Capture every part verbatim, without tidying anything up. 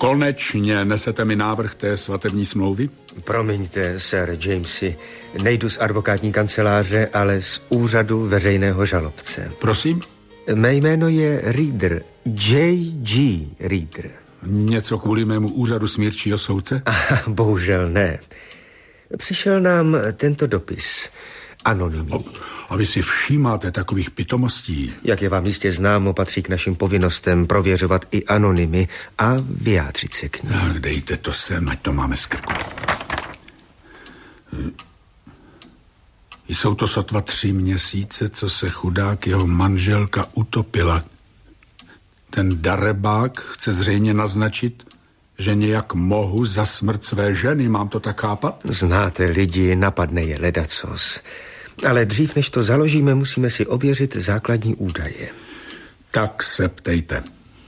Konečně nesete mi návrh té svatební smlouvy? Promiňte, sir Jamesy, nejdu z advokátní kanceláře, ale z úřadu veřejného žalobce. Prosím? Mé jméno je Reader, J G Reader. Něco kvůli mému úřadu smírčího soudce? Aha, bohužel ne. Přišel nám tento dopis, anonymní. A vy si všímáte takových pitomostí? Jak je vám jistě známo, patří k našim povinnostem prověřovat i anonymy a vyjádřit se k nim. Tak dejte to sem, ať to máme z krku. Jsou to sotva tři měsíce, co se chudák jeho manželka utopila. Ten darebák chce zřejmě naznačit, že nějak mohu za smrt své ženy, mám to tak chápat? Znáte lidi, napadne je ledacos. Ale dřív, než to založíme, musíme si ověřit základní údaje. Tak se ptejte.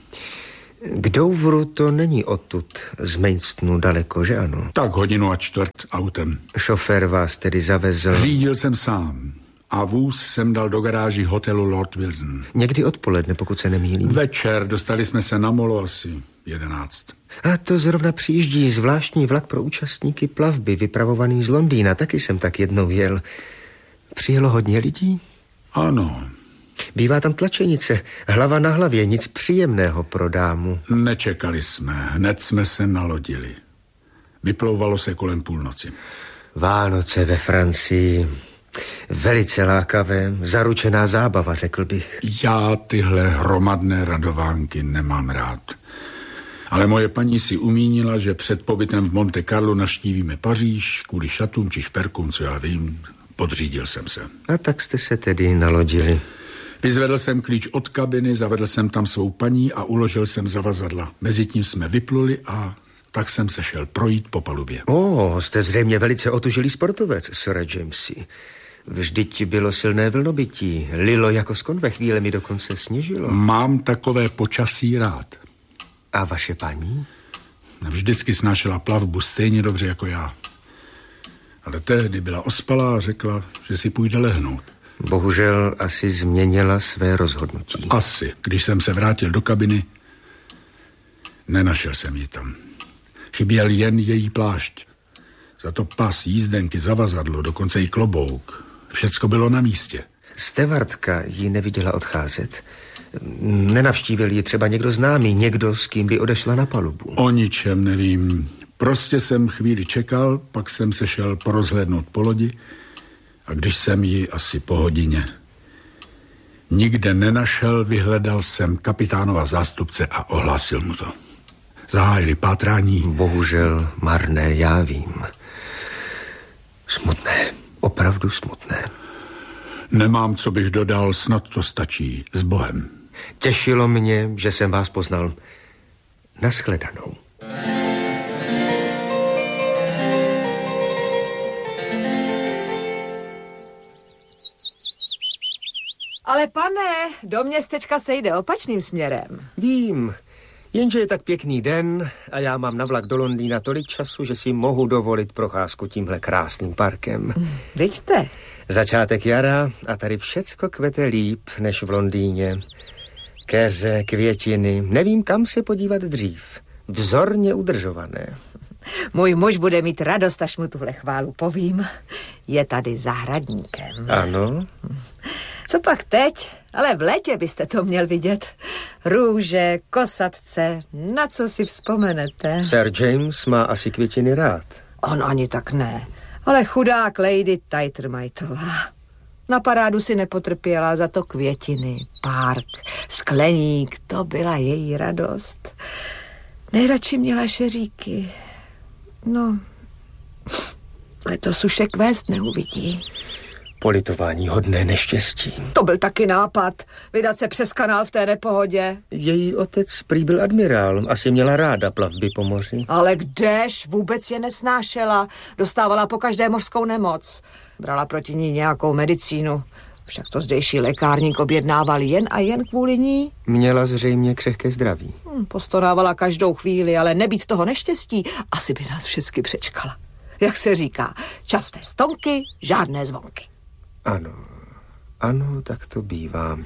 K Douvru to není odtud, z Mainstonu daleko, že ano? Tak hodinu a čtvrt autem. Šofér vás tedy zavezl? Řídil jsem sám a vůz jsem dal do garáži hotelu Lord Wilson. Někdy odpoledne, pokud se nemýlím. Večer, dostali jsme se na molo asi jedenáct. A to zrovna přijíždí zvláštní vlak pro účastníky plavby, vypravovaný z Londýna, taky jsem tak jednou jel. Přijelo hodně lidí? Ano. Bývá tam tlačenice, hlava na hlavě, nic příjemného pro dámu. Nečekali jsme, hned jsme se nalodili. Vyplouvalo se kolem půlnoci. Vánoce ve Francii, velice lákavé, zaručená zábava, řekl bych. Já tyhle hromadné radovánky nemám rád. Ale moje paní si umínila, že před pobytem v Monte Carlo navštívíme Paříž, kvůli šatům či šperkům, co já vím, podřídil jsem se. A tak jste se tedy nalodili. Vyzvedl jsem klíč od kabiny, zavedl jsem tam svou paní a uložil jsem zavazadla. Mezitím jsme vypluli a tak jsem se šel projít po palubě. O, jste zřejmě velice otužilý sportovec, sir Jamesy. Vždyť bylo silné vlnobytí, lilo jako skon, ve chvíli mi dokonce sněžilo. Mám takové počasí rád. A vaše paní? Vždycky snášela plavbu stejně dobře jako já. Ale tehdy byla ospalá a řekla, že si půjde lehnout. Bohužel asi změnila své rozhodnutí. Asi. Když jsem se vrátil do kabiny, nenašel jsem ji tam. Chyběl jen její plášť. Za to pas, jízdenky, zavazadlo, dokonce i klobouk. Všecko bylo na místě. Stevardka ji neviděla odcházet. Nenavštívil ji třeba někdo známý, někdo, s kým by odešla na palubu. O ničem nevím. Prostě jsem chvíli čekal, pak jsem se šel porozhlédnout po lodi a když jsem ji asi po hodině nikde nenašel, vyhledal jsem kapitánova zástupce a ohlásil mu to. Zahájili pátrání. Bohužel marné, já vím. Smutné, opravdu smutné. Nemám, co bych dodal, snad to stačí. S Bohem. Těšilo mě, že jsem vás poznal. Nashledanou. Ale pane, do městečka se jde opačným směrem. Vím, jenže je tak pěkný den a já mám na vlak do Londýna tolik času, že si mohu dovolit procházku tímhle krásným parkem. Vidíte? Začátek jara a tady všecko kvete líp než v Londýně. Keře, květiny, nevím, kam se podívat dřív. Vzorně udržované. Můj muž bude mít radost, až mu tuhle chválu povím. Je tady zahradníkem. Ano. Co pak teď? Ale v létě byste to měl vidět. Růže, kosatce, na co si vzpomenete? Sir James má asi květiny rád. On ani tak ne. Ale chudák lady Taitermajtová. Na parádu si nepotrpěla, za to květiny, park, skleník, to byla její radost. Nejradši měla šeříky. No, letos už je kvést neuvidí. Politování hodné neštěstí. To byl taky nápad, vydat se přes kanál v té nepohodě. Její otec prý byl admirál, asi měla ráda plavby po moři. Ale kdež, vůbec je nesnášela, dostávala po každé mořskou nemoc. Brala proti ní nějakou medicínu, však to zdejší lékárník objednával jen a jen kvůli ní. Měla zřejmě křehké zdraví. Hmm, postonávala každou chvíli, ale nebýt toho neštěstí, asi by nás všechny přečkala. Jak se říká, časté stonky, žádné zvonky. Ano, ano, tak to bývá.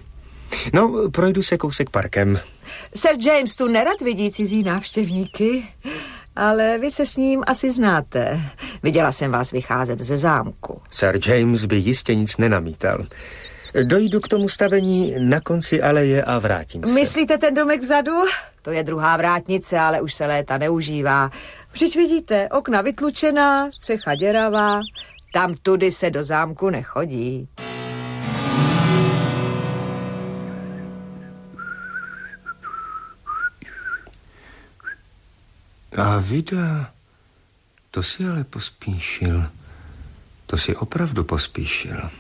No, projdu se kousek parkem. Sir James tu nerad vidí cizí návštěvníky, ale vy se s ním asi znáte. Viděla jsem vás vycházet ze zámku. Sir James by jistě nic nenamítal. Dojdu k tomu stavení na konci aleje a vrátím se. Myslíte ten domek vzadu? To je druhá vrátnice, ale už se léta neužívá. Vždyť vidíte, okna vytlučená, střecha děravá. Tam tudy se do zámku nechodí. A vida, to si ale pospíšil. To si opravdu pospíšil.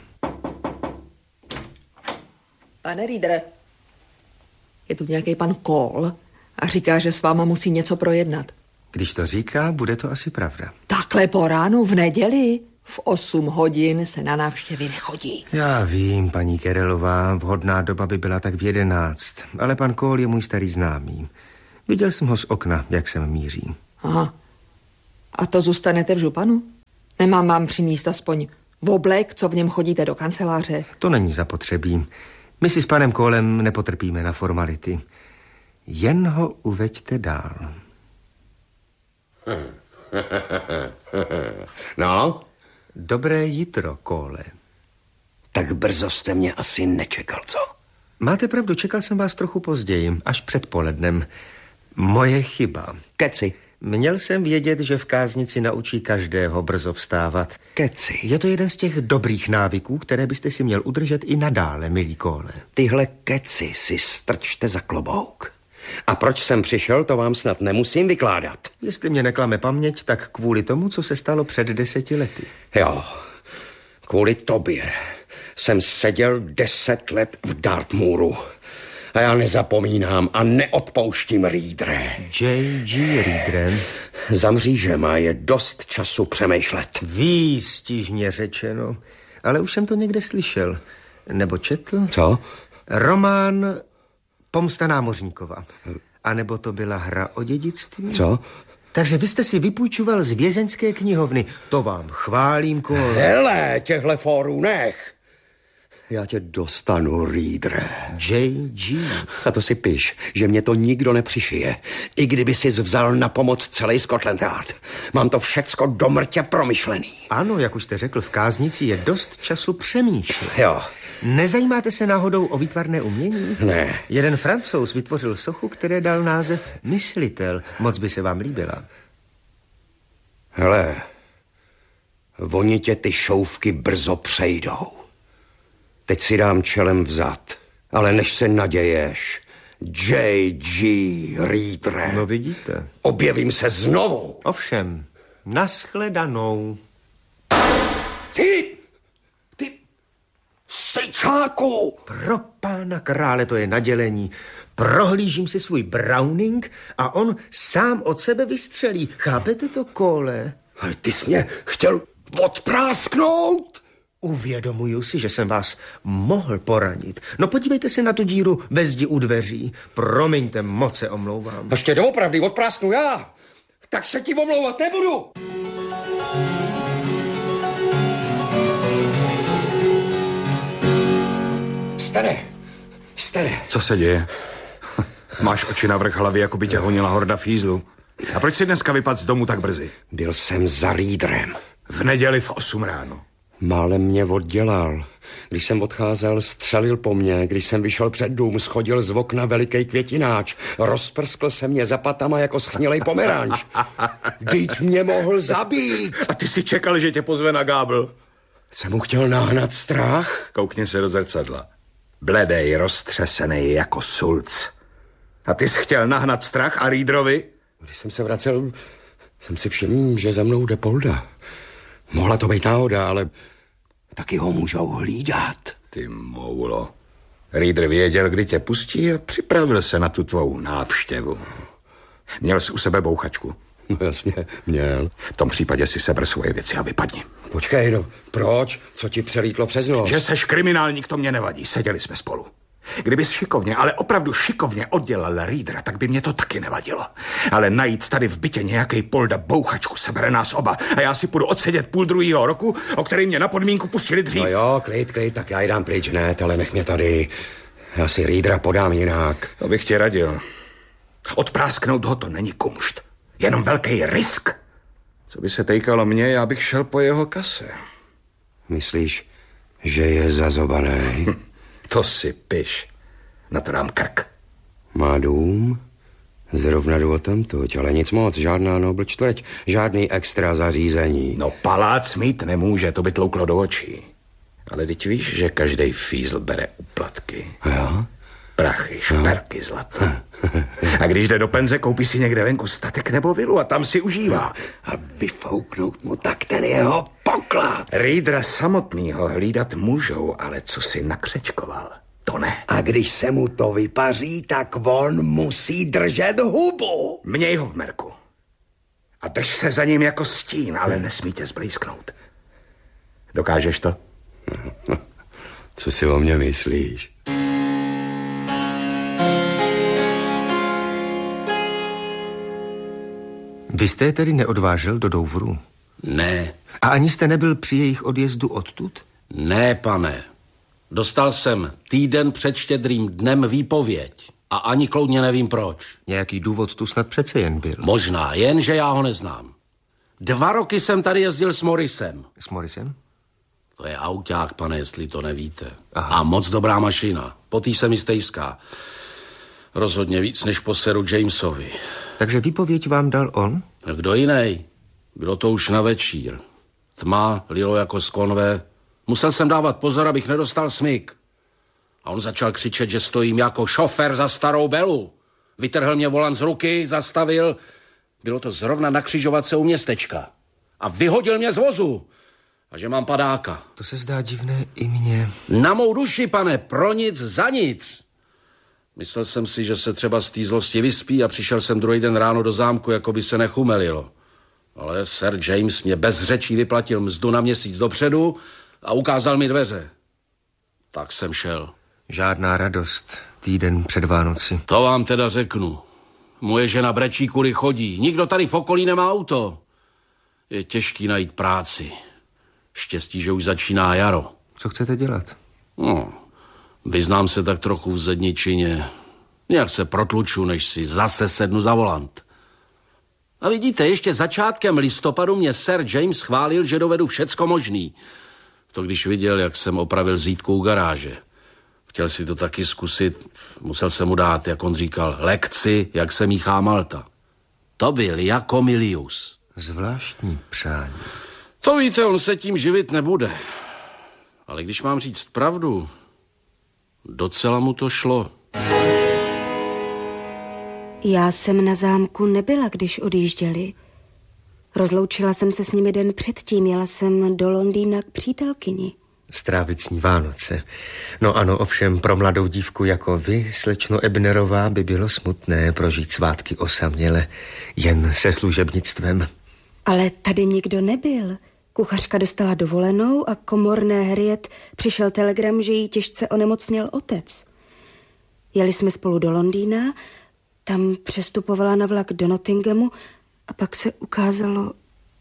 Pane Reader, je tu nějaký pan Cole a říká, že s váma musí něco projednat. Když to říká, bude to asi pravda. Takhle po ránu v neděli? V osm hodin se na návštěvy nechodí. Já vím, paní Kerelová, vhodná doba by byla tak v jedenáct, ale pan Cole je můj starý známý. Viděl jsem ho z okna, jak sem míří. Aha. A to zůstanete v županu? Nemám vám přinést aspoň oblek, co v něm chodíte do kanceláře? To není zapotřebí. My si s panem Colem nepotrpíme na formality. Jen ho uveďte dál. No? Dobré jitro, Cole. Tak brzo jste mě asi nečekal, co? Máte pravdu, čekal jsem vás trochu později, až před polednem. Moje chyba. Keci. Měl jsem vědět, že v káznici naučí každého brzo vstávat. Keci. Je to jeden z těch dobrých návyků, které byste si měl udržet i nadále, milý Cole. Tyhle keci si strčte za klobouk. A proč jsem přišel, to vám snad nemusím vykládat. Jestli mě neklame paměť, tak kvůli tomu, co se stalo před deseti lety. Jo, kvůli tobě jsem seděl deset let v Dartmouru. A já nezapomínám a neodpouštím, Readere. J G Readerem. Za mřížema je dost času přemýšlet. Výstižně řečeno. Ale už jsem to někde slyšel. Nebo četl? Co? Román Pomsta námořníkova. A nebo to byla hra o dědictví? Co? Takže vy jste si vypůjčoval z vězeňské knihovny. To vám chválím, Cole. Hele, těhle fórů nech. Já tě dostanu, Readere. J G. A to si piš, že mě to nikdo nepřišije. I kdyby jsi vzal na pomoc celý Scotland Yard. Mám to všecko do mrtě promyšlený. Ano, jak už jste řekl, v káznici je dost času přemýšlet. Jo. Nezajímáte se náhodou o výtvarné umění? Ne. Jeden Francouz vytvořil sochu, které dal název Myslitel. Moc by se vám líbila. Hele, oni tě ty šouvky brzo přejdou. Teď si dám čelem vzad, ale než se naděješ, J G Reader. No vidíte. Objevím se znovu. Ovšem, nashledanou. Ty, ty, sejčáku. Pro pána krále, to je nadělení. Prohlížím si svůj Browning a on sám od sebe vystřelí. Chápete to, Cole? Ale ty jsi mě chtěl odprásknout? Uvědomuju si, že jsem vás mohl poranit. No podívejte se na tu díru ve zdi u dveří. Promiňte, moc se omlouvám. Ještě doopravdy odprásknu já. Tak se ti omlouvat nebudu. Stane, stane. Co se děje? Máš oči na vrch hlavy, jako by tě honila horda fízlu. A proč jsi dneska vypadl z domu tak brzy? Byl jsem za Readerem. V neděli v osm ráno. Málem mě oddělal. Když jsem odcházel, střelil po mně. Když jsem vyšel před dům, schodil z okna veliký květináč. Rozprskl se mě za patama jako schnilej pomeranč. Vždyť mě mohl zabít. A ty si čekal, že tě pozve na gábl? Jsem mu chtěl nahnat strach? Koukni se do zrcadla. Bledej, roztřesený jako sulc. A ty jsi chtěl nahnat strach a Readerovi? Když jsem se vracel, jsem si všiml, že za mnou jde Polda. Mohla to být náhoda, ale taky ho můžou hlídat. Ty moulo. Reader věděl, kdy tě pustí a připravil se na tu tvou návštěvu. Měl jsi u sebe bouchačku? No jasně, měl. V tom případě si seber svoje věci a vypadni. Počkej, no, proč? Co ti přelítlo přes nos? Že seš kriminálník, to mě nevadí. Seděli jsme spolu. Kdybys šikovně, ale opravdu šikovně oddělal Readera, tak by mě to taky nevadilo. Ale najít tady v bytě nějaký Polda bouchačku sebere nás oba a já si půjdu odsedět půl druhýho roku, o který mě na podmínku pustili dřív. No jo, klid, klid, tak já jdám pryč, ne, ale nech mě tady. Já si Reedera podám jinak. To bych ti radil. Odprásknout ho to není kumšt. Jenom velký risk. Co by se týkalo mě, já bych šel po jeho kase. Myslíš, že je zazobaný? Hm, to si piš. Na to dám krk. Má dům? Zrovna jdu odtamtud, ale nic moc, žádná Nobl čtvrť, žádný extra zařízení. No palác mít nemůže, to by tlouklo do očí. Ale teď víš, že každej fízl bere úplatky. Jo? Prachy, šperky, zlato. A když jde do penze, koupí si někde venku statek nebo vilu a tam si užívá. A vyfouknout mu tak ten jeho poklad. Reedera samotnýho hlídat můžou, ale co si nakřečkoval, to ne. A když se mu to vypaří, tak on musí držet hubu. Měj ho v merku. A drž se za ním jako stín, ale nesmí tě zblízknout. Dokážeš to? Co si o mě myslíš? Vy jste je tedy neodvážel do Douvru? Ne. A ani jste nebyl při jejich odjezdu odtud? Ne, pane. Dostal jsem týden před Štědrým dnem výpověď a ani kloudně nevím proč. Nějaký důvod tu snad přece jen byl. Možná, jen že já ho neznám. Dva roky jsem tady jezdil s Morrisem. S Morrisem? To je auták, pane, jestli to nevíte. Aha. A moc dobrá mašina. Po tý se mi stejská. Rozhodně víc než po seru Jamesovi. Takže výpověď vám dal on? A kdo jiný? Bylo to už na večír. Tma, lilo jako z konve. Musel jsem dávat pozor, abych nedostal smyk. A on začal křičet, že stojím jako šofér za starou Belu. Vytrhl mě volant z ruky, zastavil. Bylo to zrovna na křižovatce u městečka. A vyhodil mě z vozu. A že mám padáka. To se zdá divné i mně. Na mou duši, pane, pro nic, za nic. Myslel jsem si, že se třeba z té zlosti vyspí a přišel jsem druhý den ráno do zámku, jako by se nechumelilo. Ale Sir James mě bez řečí vyplatil mzdu na měsíc dopředu a ukázal mi dveře. Tak jsem šel. Žádná radost týden před Vánoci. To vám teda řeknu. Moje žena brečí, kudy chodí. Nikdo tady v okolí nemá auto. Je těžký najít práci. Štěstí, že už začíná jaro. Co chcete dělat? No, vyznám se tak trochu v zedničině. Nějak se protluču, než si zase sednu za volant. A vidíte, ještě začátkem listopadu mě Sir James chválil, že dovedu všecko možný. To když viděl, jak jsem opravil zítku u garáže. Chtěl si to taky zkusit, musel jsem mu dát, jak on říkal, lekci, jak se míchá malta. To byl jako Milius. Zvláštní přání. To víte, on se tím živit nebude. Ale když mám říct pravdu, docela mu to šlo. Já jsem na zámku nebyla, když odjížděli. Rozloučila jsem se s nimi den předtím, jela jsem do Londýna k přítelkyni. Strávit s ní Vánoce. No ano, ovšem pro mladou dívku jako vy, slečno Ebnerová, by bylo smutné prožít svátky osaměle, jen se služebnictvem. Ale tady nikdo nebyl. Kuchařka dostala dovolenou a komorné Harriet přišel telegram, že jí těžce onemocněl otec. Jeli jsme spolu do Londýna, tam přestupovala na vlak do Nottinghamu a pak se ukázalo...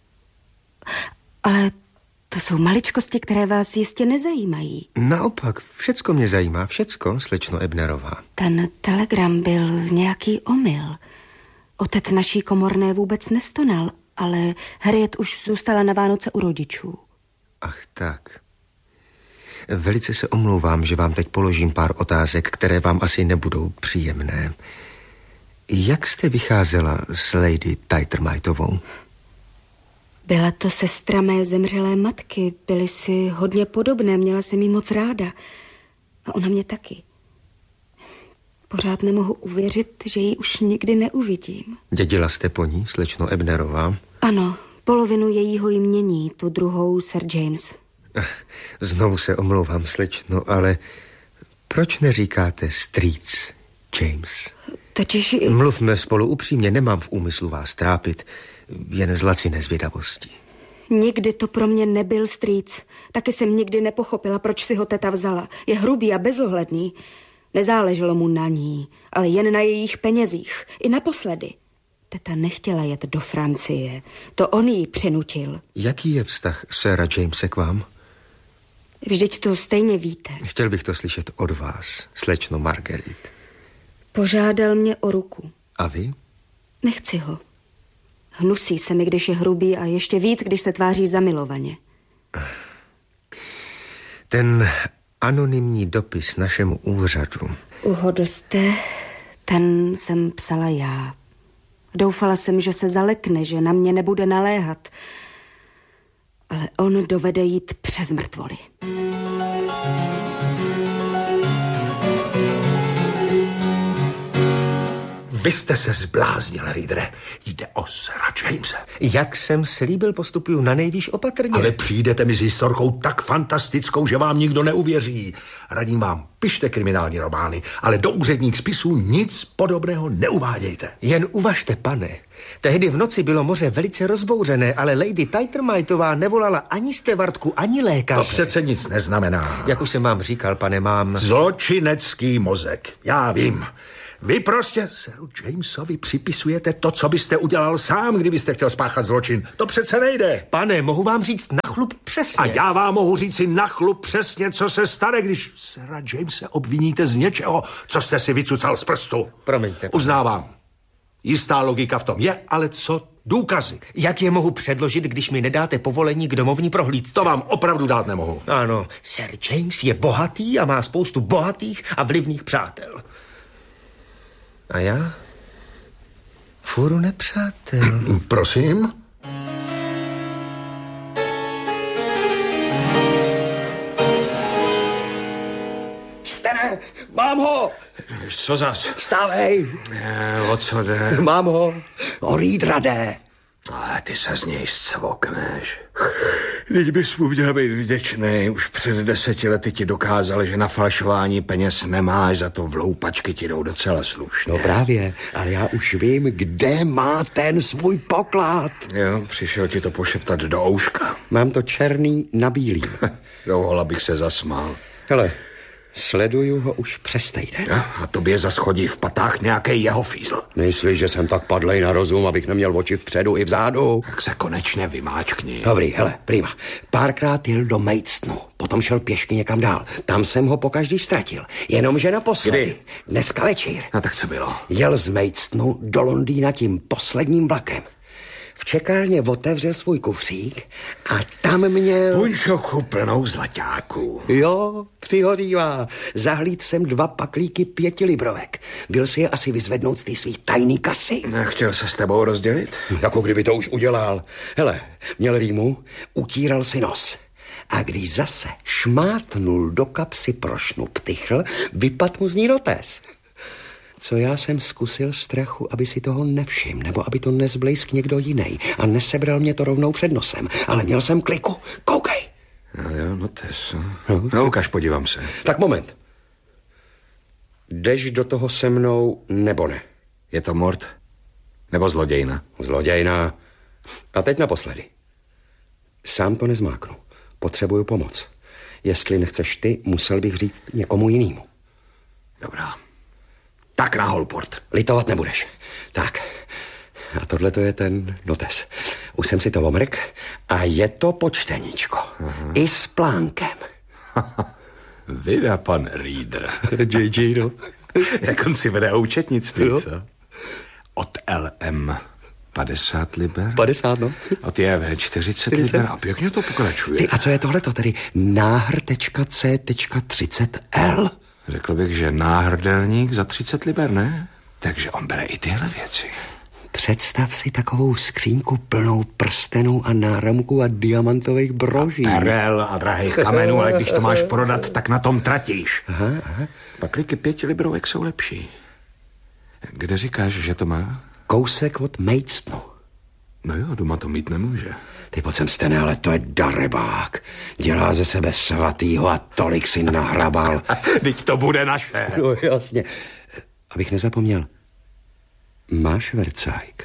Ale to jsou maličkosti, které vás jistě nezajímají. Naopak, všecko mě zajímá, všecko, slečno Ebnerová. Ten telegram byl nějaký omyl. Otec naší komorné vůbec nestonal, ale Harriet už zůstala na Vánoce u rodičů. Ach tak. Velice se omlouvám, že vám teď položím pár otázek, které vám asi nebudou příjemné. Jak jste vycházela s Lady Taitermitovou? Byla to sestra mé zemřelé matky. Byly si hodně podobné, měla jsem jí moc ráda. A ona mě taky. Pořád nemohu uvěřit, že ji už nikdy neuvidím. Dědila jste po ní, slečno Ebnerová? Ano, polovinu jejího jmění, tu druhou Sir James. Znovu se omlouvám, slečno, ale proč neříkáte strýc James? Totiž... Mluvme spolu upřímně, nemám v úmyslu vás trápit, jen z laciné zvědavosti. Nikdy to pro mě nebyl strýc. Taky jsem nikdy nepochopila, proč si ho teta vzala. Je hrubý a bezohledný. Nezáleželo mu na ní, ale jen na jejich penězích. I naposledy. Teta nechtěla jet do Francie. To on jí přinutil. Jaký je vztah séra Jamese k vám? Vždyť to stejně víte. Chtěl bych to slyšet od vás, slečno Margaret. Požádal mě o ruku. A vy? Nechci ho. Hnusí se mi, když je hrubý a ještě víc, když se tváří zamilovaně. Ten anonymní dopis našemu úřadu. Uhodl jste, ten jsem psala já. Doufala jsem, že se zalekne, že na mě nebude naléhat. Ale on dovede jít přes mrtvoly. Vy jste se zbláznil, Reedere. Jde o Sira Jamese. Jak jsem slíbil, postupuju na nejvýš opatrně. Ale přijdete mi s historkou tak fantastickou, že vám nikdo neuvěří. Radím vám, pište kriminální romány, ale do úředních spisů nic podobného neuvádějte. Jen uvažte, pane. Tehdy v noci bylo moře velice rozbouřené, ale Lady Tightermightová nevolala ani stevardku, ani lékaře. To přece nic neznamená. Jak už jsem vám říkal, pane, mám... Zločinecký mozek, já vím. Vy prostě Siru Jamesovi připisujete to, co byste udělal sám, kdybyste chtěl spáchat zločin. To přece nejde. Pane, mohu vám říct na chlup přesně. A já vám mohu říct si na chlup přesně, co se stane, když Sira Jamese obviníte z něčeho, co jste si vycucal z prstu. Promiňte. Uznávám. Jistá logika v tom je, ale co důkazy? Jak je mohu předložit, když mi nedáte povolení k domovní prohlídce? To vám opravdu dát nemohu. Ano, Sir James je bohatý a má spoustu bohatých a vlivných přátel. A já? Fůru nepřátel. Prosím? Stene, mám ho! Co zas? Vstávej! E, o co jde? Mám ho. O Reedera jde. Ale ty se z něj zcvokneš. Teď bys mu měl být vděčný. Už před deseti lety ti dokázal, že na falšování peněz nemáš, za to vloupačky ti jdou docela slušně. No právě, ale já už vím, kde má ten svůj poklad. Jo, přišel ti to pošeptat do ouška. Mám to černý na bílý. Dlouho bych se zasmál. Hele, sleduju ho už přes týden. Ja, a tobě zas chodí v patách nějaký jeho fízl. Myslíš, že jsem tak padlej na rozum, abych neměl oči vpředu i vzadu? Tak se konečně vymáčkni. Dobrý, hele, prima. Párkrát jel do Maidstonu, potom šel pěšky někam dál. Tam jsem ho pokaždý ztratil. Jenomže naposledy. Kdy? Dneska večer. A tak co bylo? Jel z Maidstonu do Londýna tím posledním vlakem. V čekárně otevřel svůj kufřík a tam měl... Punčochu plnou zlaťáků. Jo, přihořívá. Zahlíd jsem dva paklíky pěti librovek. Byl si je asi vyzvednout z té svých tajný kasy. Chtěl se s tebou rozdělit? Jako kdyby to už udělal. Hele, měl rýmu, utíral si nos. A když zase šmátnul do kapsy prošnu ptychl, vypad mu z ní notes. Co já jsem zkusil strachu, aby si toho nevšiml, nebo aby to nezblejsk někdo jiný a nesebral mě to rovnou před nosem. Ale měl jsem kliku. Koukej. No jo, no tes. No, no ukaž, podívám se. Tak moment. Jdeš do toho se mnou, nebo ne? Je to mord? Nebo zlodějna? Zlodějna. A teď naposledy. Sám to nezmáknu. Potřebuju pomoc. Jestli nechceš ty, musel bych říct někomu jinému. Dobrá. Tak na Holport. Litovat nebudeš. Tak. A tohle to je ten notes. Už jsem si to omrk a je to počteníčko. Aha. I s plánkem. Vida pan Reeder. J J, no. Jak on si vede účetnictví, co? Od L M padesát liber. padesát, no. Od J V čtyřicet liber a pěkně to pokračuje. Ty, a co je tohleto tady? Náhr tečka C tečka třicet L? Řekl bych, že náhrdelník za třicet liber, ne? Takže on bere i tyhle věci. Představ si takovou skřínku plnou prstenů a náramků a diamantových broží. A perel a drahých kamenů, ale když to máš prodat, tak na tom tratíš. Aha, aha. Paklíky pěti librovek jsou lepší. Kde říkáš, že to má? Kousek od Maidstonu. No jo, doma to mít nemůže. Ty pojď sem, Stene, ale to je darebák. Dělá ze sebe svatýho a tolik si nahrabal. Vždyť to bude naše. No jasně. Abych nezapomněl. Máš vercajk?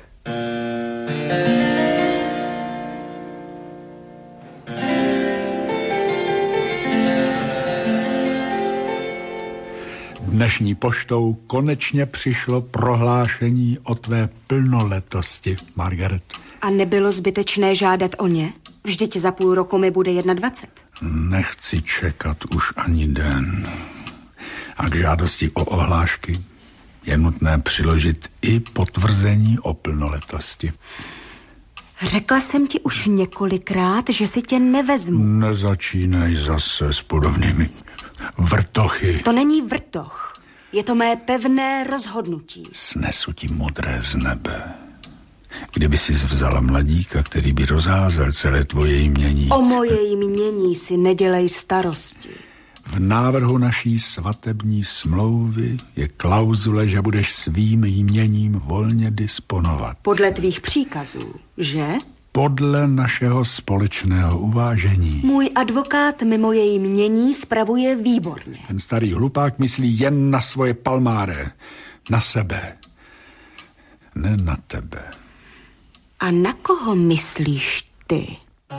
Dnešní poštou konečně přišlo prohlášení o tvé plnoletosti, Margaret. A nebylo zbytečné žádat o ně? Vždyť za půl roku mi bude dvacet jedna. Nechci čekat už ani den. A k žádosti o ohlášky je nutné přiložit i potvrzení o plnoletosti. Řekla jsem ti už několikrát, že si tě nevezmu. Nezačínej zase s podobnými vrtochy. To není vrtoch. Je to mé pevné rozhodnutí. Snesu ti modré z nebe. Kdyby jsi vzala mladíka, který by rozházel celé tvoje jmění. O moje jmění si nedělej starosti. V návrhu naší svatební smlouvy je klauzule, že budeš svým jměním volně disponovat. Podle tvých příkazů, že? Podle našeho společného uvážení. Můj advokát mi moje jmění spravuje výborně. Ten starý hlupák myslí jen na svoje palmáre. Na sebe. Ne na tebe. A na koho myslíš ty?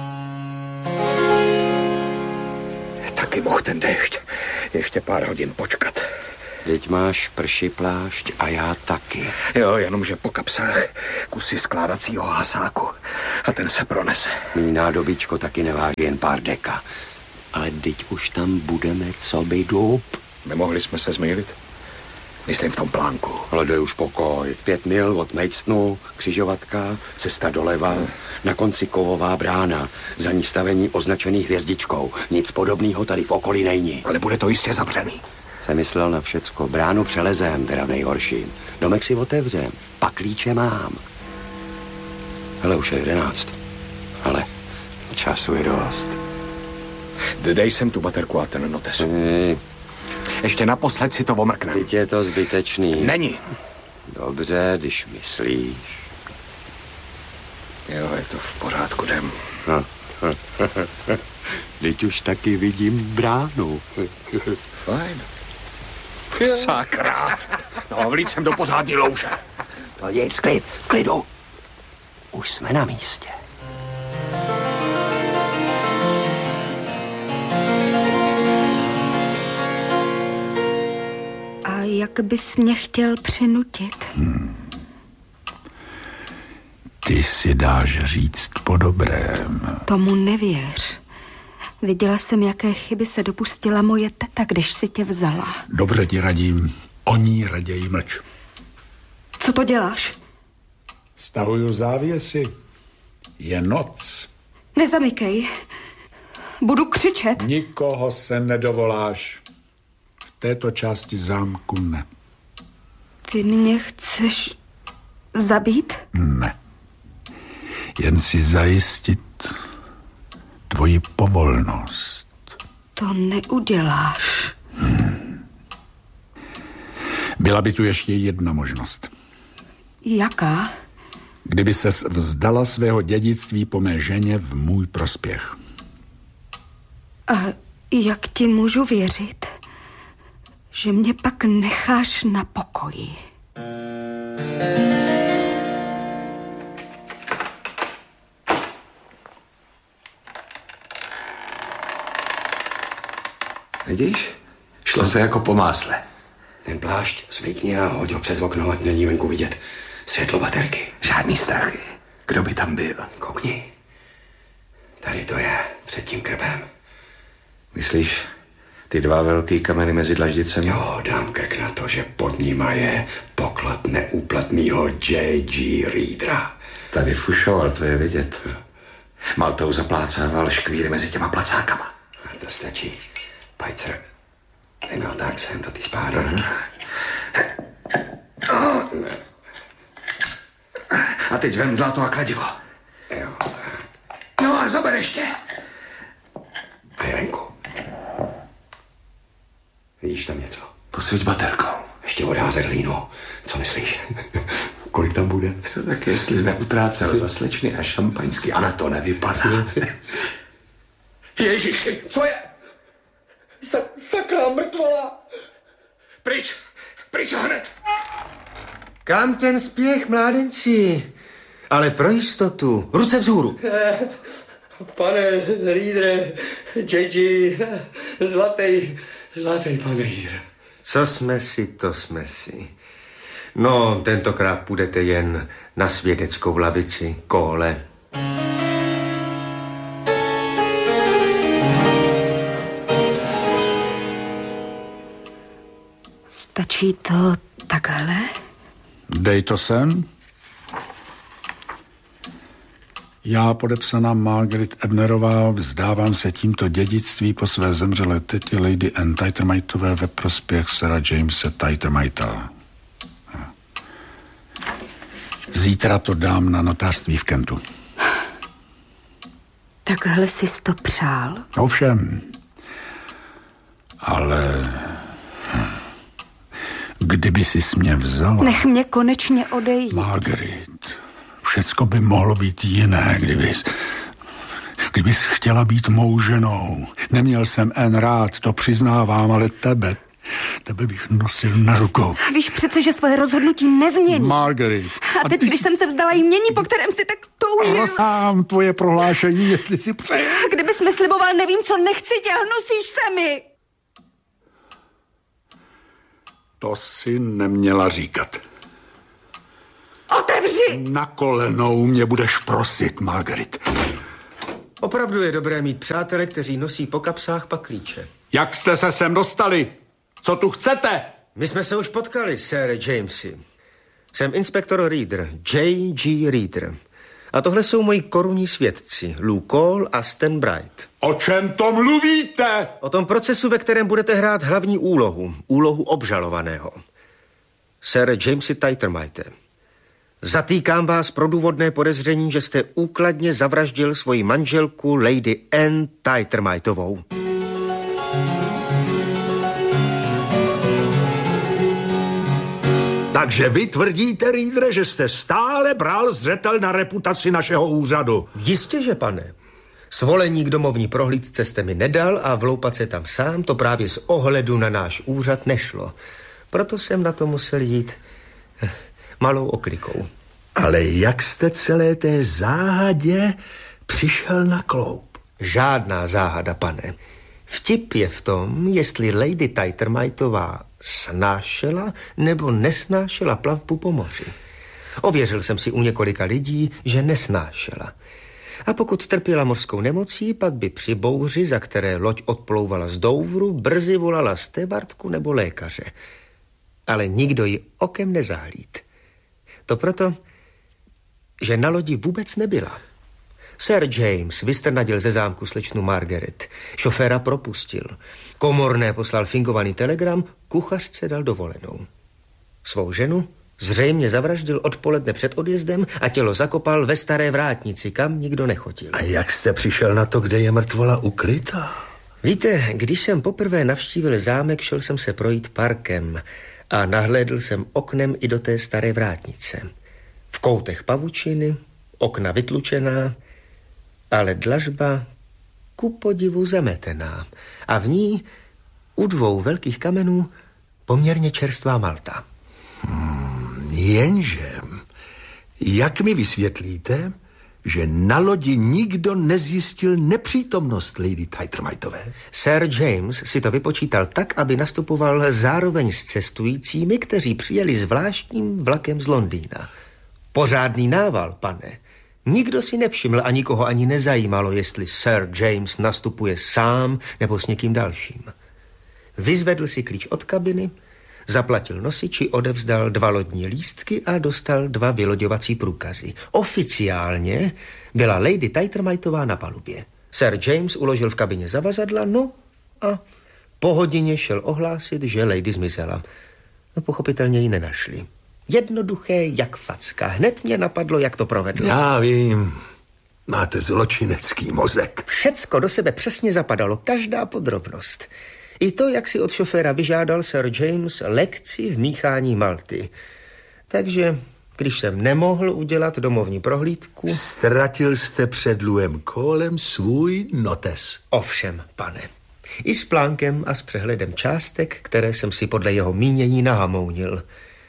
Taky mohl ten déšť. Ještě pár hodin počkat. Teď máš prší plášť a já taky. Jo, jenomže po kapsách kusy skládacího hasáku. A ten se pronese. Mý nádobíčko taky neváží jen pár deka. Ale teď už tam budeme co by dub. Nemohli jsme se zmýlit? Myslím v tom plánku. Ale dej už pokoj. Pět mil od Maidstonu, křižovatka, cesta doleva, na konci kovová brána, za ní stavení označený hvězdičkou. Nic podobného tady v okolí není. Ale bude to jistě zavřený. Jsem myslel na všecko. Bránu přelezem, teda v nejhorším. Domek si otevřem, pak klíče mám. Hele, už je jedenáct. Ale času je dost. Dej sem tu baterku a ten notes. Hmm. Ještě naposled si to omrknem. Teď je to zbytečný. Není. Dobře, když myslíš. Jo, je to v pořádku, jdem. Teď už taky vidím bránu. Fajn. Sakra. No, vlít jsem do pořádný louže. No nic, klid, v klidu. Už jsme na místě. A jak bys mě chtěl přinutit? Hmm. Ty si dáš říct po dobrém. Tomu nevěř. Viděla jsem, jaké chyby se dopustila moje teta, když si tě vzala. Dobře ti radím, o ní raději mlč. Co to děláš? Stahuju závěsy. Je noc. Nezamykej. Budu křičet. Nikoho se nedovoláš. V této části zámku ne. Ty mě chceš zabít? Ne. Jen si zajistit tvoji povolnost. To neuděláš. Hmm. Byla by tu ještě jedna možnost. Jaká? Kdyby ses vzdala svého dědictví po mé ženě v můj prospěch. A jak ti můžu věřit, že mě pak necháš na pokoji? Vidíš? Šlo to jako po másle. Ten plášť zvykni a hoď ho přes okno, ať není venku vidět světlo baterky. Žádný strachy. Kdo by tam byl? Koukni. Tady to je, před tím krbem. Myslíš, ty dva velký kameny mezi dlaždicemi? Jo, dám krk na to, že pod nima je poklad neúplatnýho J G Reedera. Tady fušoval, to je vidět. Maltou zaplácával škvíry mezi těma placákama. A to stačí. Pajcer, no tak sem do ty spády. A teď vem dlato a kladivo. Jo. No a zaber ještě. A je venku. Vidíš tam něco? Posvěť baterkou. Ještě odházet hlínu. Co myslíš? Kolik tam bude? No, tak jestli neutrácel za slečny a šampaňský, a na to nevypadá. Ježiši, co je? Sa- sakra, mrtvola! Pryč, pryč hned! Kam ten spěch, mládenci? Ale pro jistotu, ruce vzhůru. Pane Reedere, J G, zlatý, zlatý pan Reeder. Co jsme si, to jsme si. No, tentokrát půjdete jen na svědeckou lavici, kole. Stačí to takhle? Dej to sem. Já, podepsaná Margaret Ebnerová, vzdávám se tímto dědictví po své zemřelé tetě Lady Anne Tightermightové ve prospěch Sira Jamese Tightermighta. Zítra to dám na notářství v Kentu. Takhle jsi to přál? Ovšem. Ale kdyby jsi mě vzala... Nech mě konečně odejít. Margaret, všecko by mohlo být jiné, kdybys... Kdybys chtěla být mou ženou. Neměl jsem Anne rád, to přiznávám, ale tebe... Tebe bych nosil na rukou. Víš přece, že svoje rozhodnutí nezmění. Margaret. A teď, ty... když jsem se vzdala jmění, po kterém si tak toužil... Sám tvoje prohlášení, jestli si přeje. Kdybys mi sliboval, nevím, co nechci tě, hnusíš se mi. To si neměla říkat. Otevři! Na kolenou mě budeš prosit, Margaret. Opravdu je dobré mít přátele, kteří nosí po kapsách paklíče. Jak jste se sem dostali? Co tu chcete? My jsme se už potkali, Sir Jamesy. Jsem inspektor Reader, J G Reader. A tohle jsou moji korunní svědci, Lou Cole a Stan Bright. O čem to mluvíte? O tom procesu, ve kterém budete hrát hlavní úlohu, úlohu obžalovaného. Sir Jamesy Tightermighte, zatýkám vás pro důvodné podezření, že jste úkladně zavraždil svoji manželku Lady Anne Tightermightovou. Takže vy tvrdíte, Readere, že jste stále bral zřetel na reputaci našeho úřadu. Jistě, že pane. Svolení k domovní prohlídce jste mi nedal a vloupat se tam sám, to právě z ohledu na náš úřad nešlo. Proto jsem na to musel jít malou oklikou. Ale jak jste celé té záhadě přišel na kloup? Žádná záhada, pane. Vtip je v tom, jestli Lady Tightermightová snášela nebo nesnášela plavbu po moři. Ověřil jsem si u několika lidí, že nesnášela. A pokud trpěla mořskou nemocí, pak by při bouři, za které loď odplouvala z Douvru, brzy volala stevardku nebo lékaře. Ale nikdo ji okem nezahlíd. To proto, že na lodi vůbec nebyla. Sir James vystrnadil ze zámku slečnu Margaret. Šoféra propustil. Komorné poslal fingovaný telegram, kuchařce dal dovolenou. Svou ženu zřejmě zavraždil odpoledne před odjezdem a tělo zakopal ve staré vrátnici, kam nikdo nechodil. A jak jste přišel na to, kde je mrtvola ukrytá? Víte, když jsem poprvé navštívil zámek, šel jsem se projít parkem a nahlédl jsem oknem i do té staré vrátnice. V koutech pavučiny, okna vytlučená, ale dlažba ku podivu zametená a v ní u dvou velkých kamenů poměrně čerstvá malta. Hmm, jenže, jak mi vysvětlíte, že na lodi nikdo nezjistil nepřítomnost Lady Tightermightové? Sir James si to vypočítal tak, aby nastupoval zároveň s cestujícími, kteří přijeli zvláštním vlakem z Londýna. Pořádný nával, pane. Nikdo si nevšiml a nikoho ani nezajímalo, jestli Sir James nastupuje sám nebo s někým dalším. Vyzvedl si klíč od kabiny, zaplatil nosiči, odevzdal dva lodní lístky a dostal dva vyloďovací průkazy. Oficiálně byla Lady Tightermightová na palubě. Sir James uložil v kabině zavazadla, no a po hodině šel ohlásit, že lady zmizela. No, pochopitelně ji nenašli. Jednoduché jak facka. Hned mě napadlo, jak to provedl. Já vím. Máte zločinecký mozek. Všecko do sebe přesně zapadalo, každá podrobnost. I to, jak si od šoféra vyžádal Sir James lekci v míchání malty. Takže, když jsem nemohl udělat domovní prohlídku... Ztratil jste před Louem Colem svůj notes. Ovšem, pane. I s plánkem a s přehledem částek, které jsem si podle jeho mínění nahamounil.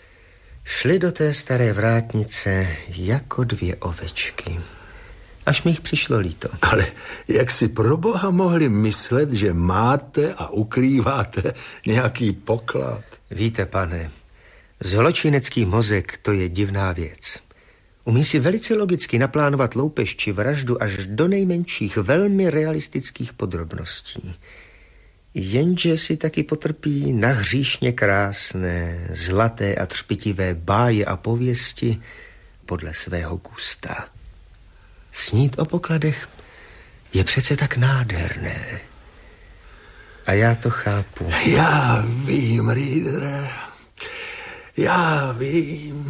Šli do té staré vrátnice jako dvě ovečky. Až mi jich přišlo líto. Ale jak si pro boha mohli myslet, že máte a ukrýváte nějaký poklad? Víte, pane, zločinecký mozek, to je divná věc. Umí si velice logicky naplánovat loupež či vraždu až do nejmenších velmi realistických podrobností. Jenže si taky potrpí na hříšně krásné, zlaté a třpitivé báje a pověsti podle svého gusta. Snít o pokladech je přece tak nádherné. A já to chápu. Já vím, Readere. Já vím.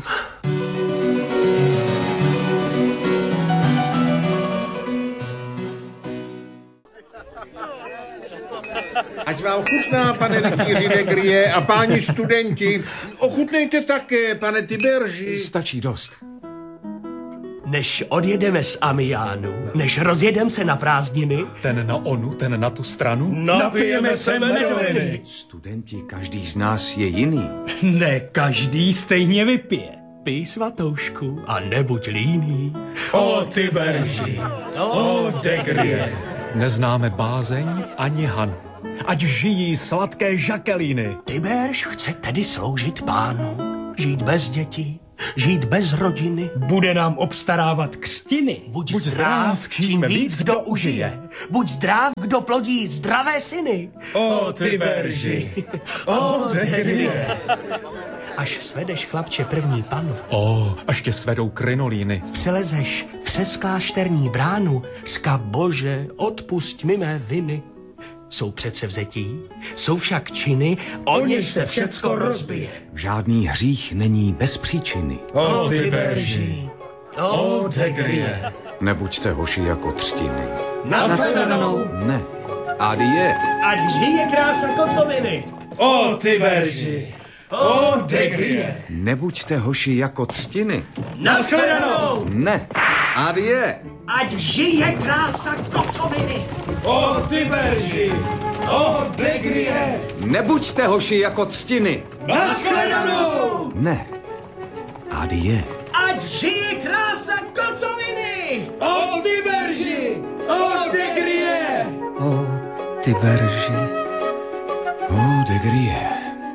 Ať vám chutná, pane rytíři de Grie a páni studenti. Ochutnejte také, pane Tiberži. Stačí dost. Než odjedeme z Amiánu, než rozjedeme se na prázdniny, Ten na onu, ten na tu stranu. napijeme se medoviny. Studenti, každý z nás je jiný. Ne každý stejně vypije. Pij svatoušku a nebuď líný. O Tiberži, o de Grie. Neznáme bázeň ani Hanu. Ať žijí sladké Jacqueliny. Tiberž chce tedy sloužit pánu, žít bez dětí, žít bez rodiny. Bude nám obstarávat křtiny. Buď, Buď zdrav, čím víc kdo užije. Buď zdrav, kdo plodí zdravé syny. O Tiberži, o de Grie. Až svedeš, chlapče, první panu, O, až tě svedou krinolíny. přelezeš přes klášterní bránu, řka Bože, odpusť mi mé viny. Jsou přece vzetí, jsou však činy, o něž se všecko rozbije. Žádný hřích není bez příčiny. O Tiberži, o de Grie. Nebuďte hoši jako třtiny. Nashledanou. Ne. Adie. Ať žije krása kocoviny. O Tiberži, o de Grie. Nebuďte hoši jako třtiny. Nashledanou. Ne. Adie. Ať žije krása kocoviny. O Tiberži, o de Grie. Nebuďte hoši jako třtiny. Nashledanou. Ne. Adie. Ať žije krása kocoviny. O Tiberži, o de Grie. O Tiberži, o de Grie.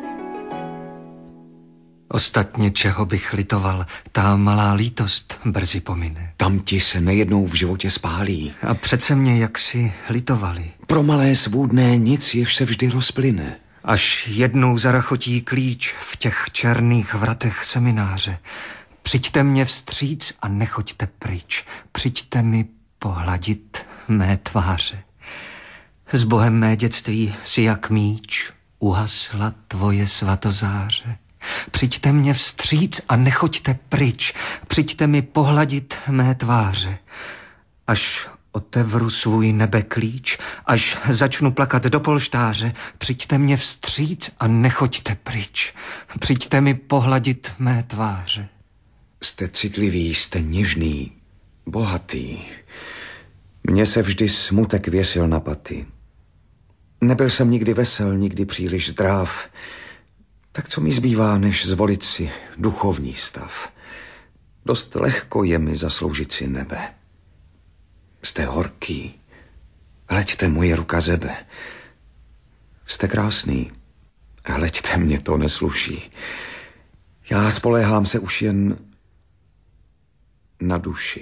Ostatně, čeho bych litoval, ta malá lítost brzy pomine. Tam ti se nejednou v životě spálí. A přece mě jaksi litovali. Pro malé svůdné nic, jež se vždy rozplyne. Až jednou zarachotí klíč v těch černých vratech semináře. Přijďte mě vstříc a nechoďte pryč. Přijďte mi pohladit mé tváře. S Bohem mé dětství si jak míč uhasla tvoje svatozáře. Přijďte mě vstříc a nechoďte pryč. Přijďte mi pohladit mé tváře. Až otevřu svůj nebeklíč, až začnu plakat do polštáře, přijďte mě vstříc a nechoďte pryč. Přijďte mi pohladit mé tváře. Jste citlivý, jste něžný, bohatý. Mně se vždy smutek věsil na paty. Nebyl jsem nikdy vesel, nikdy příliš zdrav. Tak co mi zbývá, než zvolit si duchovní stav? Dost lehko je mi zasloužit si nebe. Jste horký, hleďte moje ruka zebe. Jste krásný, hleďte, mě to nesluší. Já spoléhám se už jen na duši.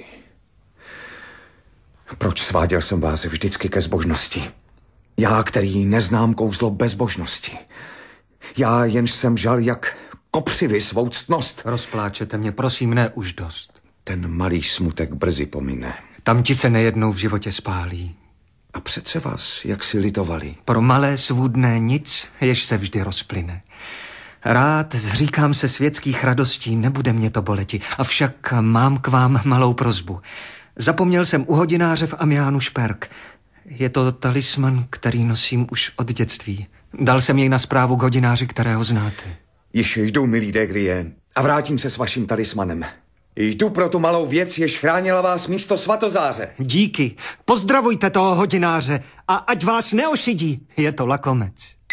Proč sváděl jsem vás vždycky ke zbožnosti? Já, který neznám kouzlo bezbožnosti. Já jenž jsem žal jak kopřivy svou ctnost. Rozpláčete mě, prosím, ne už dost. Ten malý smutek brzy pomine. Tam ti se nejednou v životě spálí. A přece vás, jak si litovali. Pro malé svůdné nic, jež se vždy rozplyne. Rád zříkám se světských radostí, nebude mě to boleti, avšak mám k vám malou prosbu. Zapomněl jsem u hodináře v Amiánu šperk. Je to talisman, který nosím už od dětství. Dal jsem jej na správu k hodináři, kterého znáte. Již jdu, milý de Grie, a vrátím se s vaším talismanem. Jdu pro tu malou věc, jež chránila vás místo svatozáře. Díky. Pozdravujte toho hodináře a ať vás neošidí. Je to lakomec.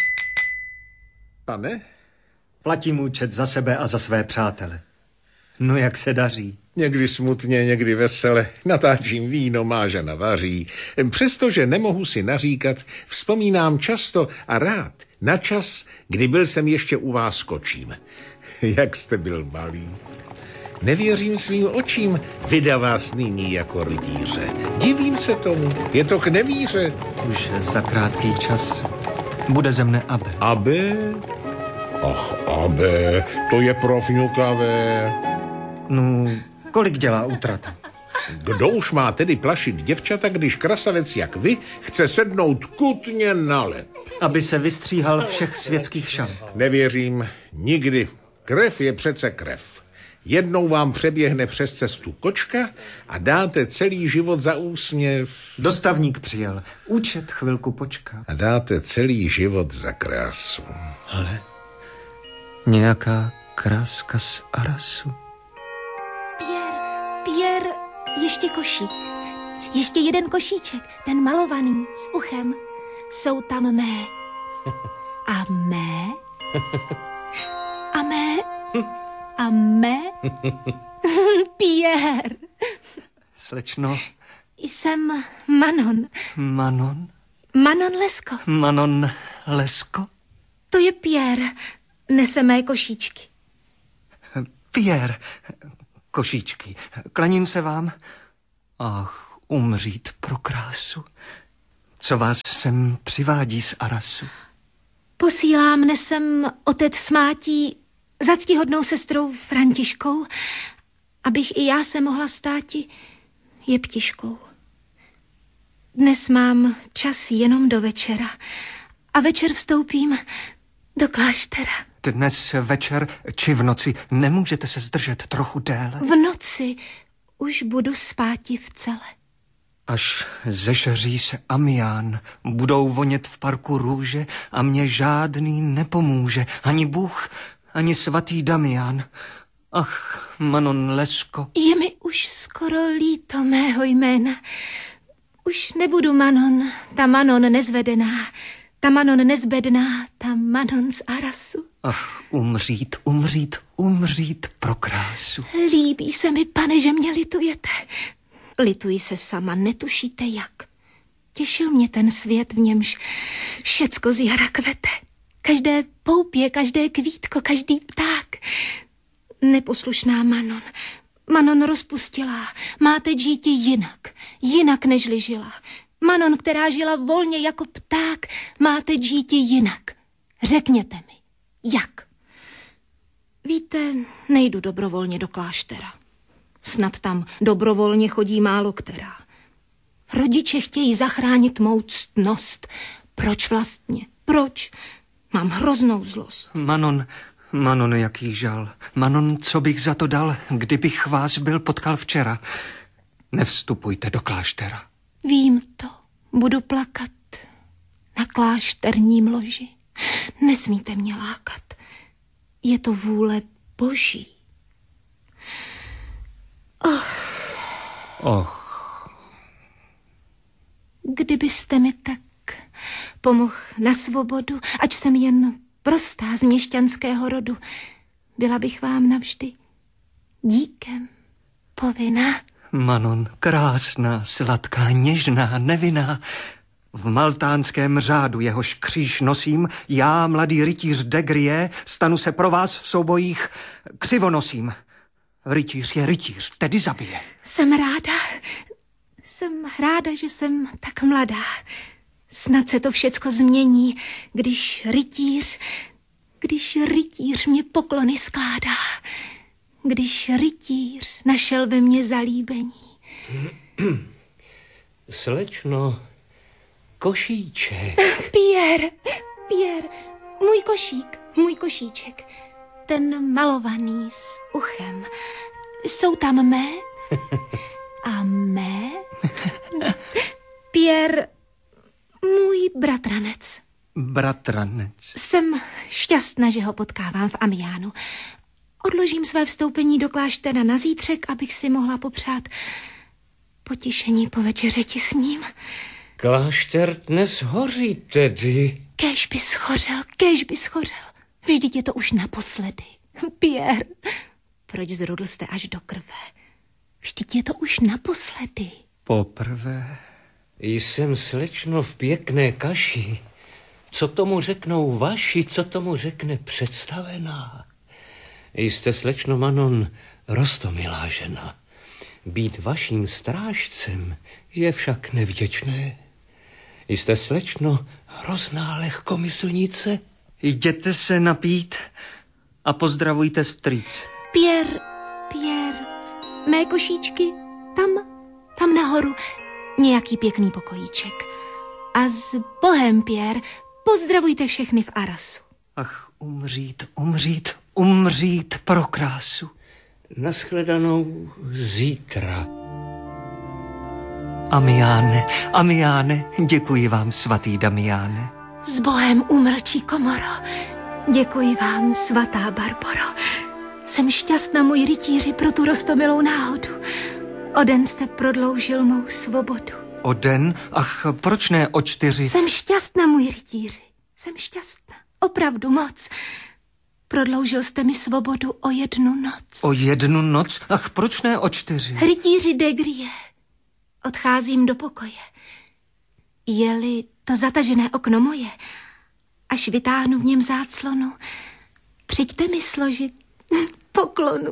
Pane? Platím účet za sebe a za své přátele. No jak se daří? Někdy smutně, někdy vesele. Natáčím víno, má žena vaří. Přestože nemohu si naříkat, vzpomínám často a rád na čas, kdy byl jsem ještě u vás kočím. Jak jste byl malý. Nevěřím svým očím, vydá vás nyní jako rytíře. Divím se tomu, je to k nevíře. Už za krátký čas Bude ze mne abe. Abe? Ach, abe, to je profňukavé. No, kolik dělá útrata? Kdo už má tedy plašit děvčata, když krasavec jak vy chce sednout kutně na led? Aby se vystříhal všech světských šan. Nevěřím, nikdy. Krev je přece krev. Jednou vám přeběhne přes cestu kočka a dáte celý život za úsměv. Dostavník přijel. Účet chvilku počká. A dáte celý život za krásu. Ale nějaká kráska z Arasu. Pierre, Pierre, ještě košík. Ještě jeden košíček, ten malovaný, s uchem. Jsou tam mé. A mé? A mé? A mé? Pierre. Slečno. Jsem Manon. Manon? Manon Lesko. Manon Lesko? To je Pierre. Nese mé košíčky. Pierre. Košíčky. Klaním se vám. Ach, umřít pro krásu. Co vás sem přivádí z Arasu? Posílá mne sem otec Smátí za ctihodnou sestrou Františkou, abych i já se mohla státi jeptiškou. Dnes mám čas jenom do večera a večer vstoupím do kláštera. Dnes večer či v noci nemůžete se zdržet trochu déle? V noci už budu spáti v cele. Až zešeří se Amián, budou vonět v parku růže a mě žádný nepomůže, ani Bůh, ani svatý Damián. Ach, Manon Lesko. Je mi už skoro líto mého jména. Už nebudu Manon, ta Manon nezvedená, ta Manon nezbedná, ta Manon z Arasu. Ach, umřít, umřít, umřít pro krásu. Líbí se mi, pane, že mě litujete. Lituji se sama, netušíte jak. Těšil mě ten svět, v němž všecko z jara kvete. Každé poupě, každé kvítko, každý pták. Neposlušná Manon. Manon rozpustila. Máte dítě jinak. Jinak nežli žila. Manon, která žila volně jako pták. Máte dítě jinak. Řekněte mi, jak? Víte, nejdu dobrovolně do kláštera. Snad tam dobrovolně chodí málo která. Rodiče chtějí zachránit mou ctnost. Proč vlastně? Proč? Mám hroznou zlost. Manon, Manon, jaký žal. Manon, co bych za to dal, kdybych vás byl potkal včera. Nevstupujte do kláštera. Vím to. Budu plakat na klášterním loži. Nesmíte mě lákat. Je to vůle Boží. Och. Och. Kdybyste mi tak pomohl na svobodu, ač jsem jen prostá z měšťanského rodu, byla bych vám navždy díkem povinná. Manon, krásná, sladká, něžná, nevinná. V maltánském řádu, jehož kříž nosím, já, mladý rytíř de Grie, stanu se pro vás v soubojích křivonosím. Rytíř je rytíř, tedy zabije. Jsem ráda, jsem ráda, že jsem tak mladá. Snad se to všecko změní, když rytíř, když rytíř mě poklony skládá. Když rytíř našel ve mně zalíbení. Slečno, košíček. Pierre, Pierre, můj košík, můj košíček. Ten malovaný s uchem. Jsou tam mé? A mé? Pierre, můj bratranec. Bratranec. Jsem šťastná, že ho potkávám v Amiánu. Odložím své vstoupení do kláštera na zítřek, abych si mohla popřát potěšení po večeřeti s ním. Klášter dnes hoří tedy. Kéž by schořel, kéž by schořel. Vždyť je to už naposledy. Pierre, proč zrudl jste až do krve? Vždyť je to už naposledy. Poprvé. Jsem, slečno, v pěkné kaši. Co tomu řeknou vaši, co tomu řekne představená? Jste, slečno Manon, roztomilá žena. Být vaším strážcem je však nevděčné. Jste, slečno, hrozná lehkomyslnice. Jděte se napít a pozdravujte strýc. Pierre, Pierre, mé košíčky, tam, tam nahoru, nějaký pěkný pokojíček. A s Bohem, Pierre, pozdravujte všechny v Arasu. Ach, umřít, umřít, umřít pro krásu. Naschledanou zítra. Amiáne, Amiáne, děkuji vám, svatý Damiáne. S Bohem, umlčí komoro. Děkuji vám, svatá Barboro. Jsem šťastná, můj rytíři, pro tu roztomilou náhodu. O den jste prodloužil mou svobodu. O den? Ach, proč ne o čtyři? Jsem šťastná, můj rytíři. Jsem šťastná. Opravdu moc. Prodloužil jste mi svobodu o jednu noc. O jednu noc? Ach, proč ne o čtyři? Rytíři de Grie, odcházím do pokoje. Je-li to zatažené okno moje, až vytáhnu v něm záclonu, přijďte mi složit poklonu.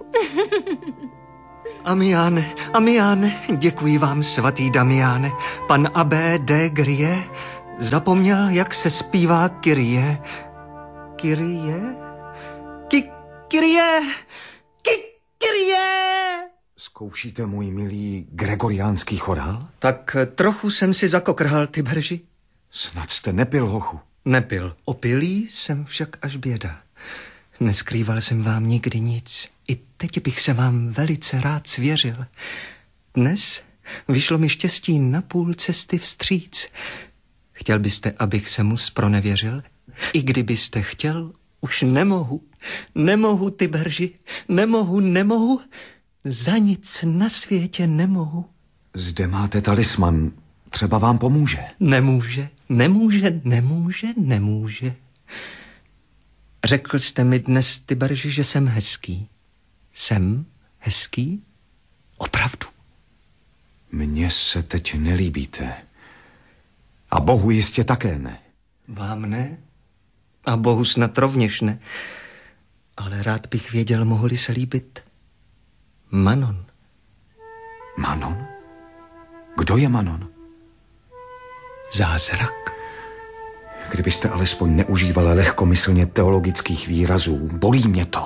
Amiáne, Amiáne, děkuji vám, svatý Damiáne. Pan abbé de Grie zapomněl, jak se zpívá Kyrie. Kyrie? Ki, Kyrie! Ki, Kyrie! Zkoušíte, můj milý, gregoriánský chorál? Tak trochu jsem si zakokrhal, Tiberži. Snad jste nepil, hochu. Nepil. Opilý jsem však až běda. Neskrýval jsem vám nikdy nic. I teď bych se vám velice rád svěřil. Dnes vyšlo mi štěstí na půl cesty vstříc. Chtěl byste, abych se mu zpronevěřil? I kdybyste chtěl, už nemohu. Nemohu, Tiberži. Nemohu, nemohu. Za nic na světě nemohu. Zde máte talisman. Třeba vám pomůže. Nemůže, nemůže, nemůže, nemůže. Řekl jste mi dnes, Tiberži, že jsem hezký. Jsem hezký? Opravdu. Mně se teď nelíbíte. A Bohu jistě také ne. Vám ne? A Bohu snad rovněž ne. Ale rád bych věděl, mohli se líbit Manon. Manon? Kdo je Manon? Zázrak. Kdybyste alespoň neužívala lehkomyslně teologických výrazů, bolí mě to.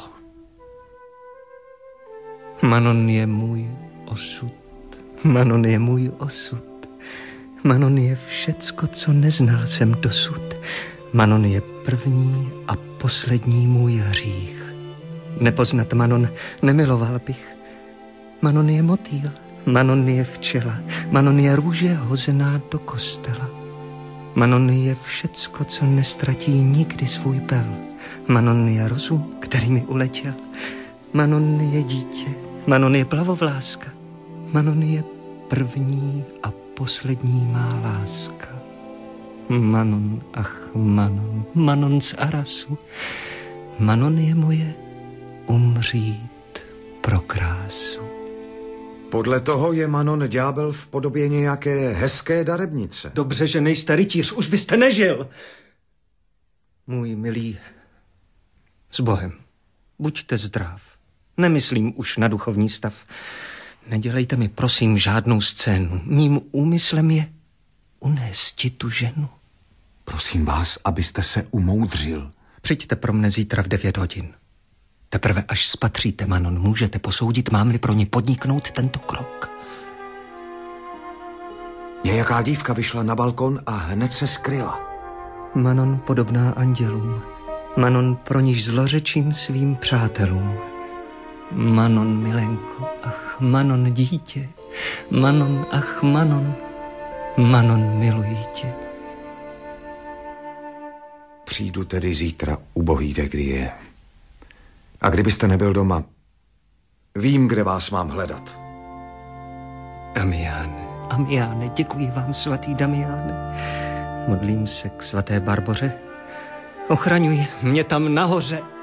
Manon je můj osud. Manon je můj osud. Manon je všecko, co neznal jsem dosud. Manon je první a poslední můj hřích. Nepoznat Manon nemiloval bych. Manon je motýl, Manon je včela, Manon je růže hozená do kostela. Manon je všecko, co nestratí nikdy svůj pel. Manon je rozum, který mi uletěl. Manon je dítě, Manon je plavovláska. Manon je první a poslední má láska. Manon, ach Manon, Manon z Arasu. Manon je moje umřít pro krásu. Podle toho je Manon ďábel v podobě nějaké hezké darebnice. Dobře, že nejste rytíř, už byste nežil. Můj milý, s Bohem, buďte zdrav. Nemyslím už na duchovní stav. Nedělejte mi, prosím, žádnou scénu. Mým úmyslem je unésti tu ženu. Prosím vás, abyste se umoudřil. Přijďte pro mne zítra v devět hodin. Teprve až spatříte Manon, můžete posoudit, mám-li pro ní podniknout tento krok. Nějaká dívka vyšla na balkon a hned se skryla. Manon podobná andělům. Manon pro níž zlořečím svým přátelům. Manon, milenko, ach, Manon, dítě. Manon, ach, Manon, Manon, miluji tě. Přijdu tedy zítra, ubohý de Grie. A kdybyste nebyl doma, vím, kde vás mám hledat. Amiáne, Amiáne, děkuji vám, svatý Damiáne. Modlím se k svaté Barboře. Ochraňuj mě tam nahoře.